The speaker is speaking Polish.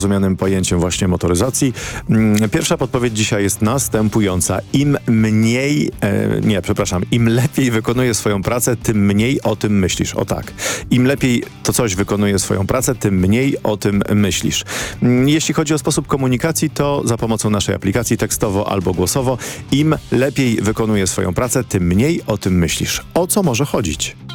rozumianym pojęciem właśnie motoryzacji. Pierwsza podpowiedź dzisiaj jest następująca. Im lepiej wykonuje swoją pracę, tym mniej o tym myślisz. O tak. Im lepiej to coś wykonuje swoją pracę, tym mniej o tym myślisz. Jeśli chodzi o sposób komunikacji, to za pomocą naszej aplikacji tekstowo albo głosowo. Im lepiej wykonuje swoją pracę, tym mniej o tym myślisz. O co może chodzić?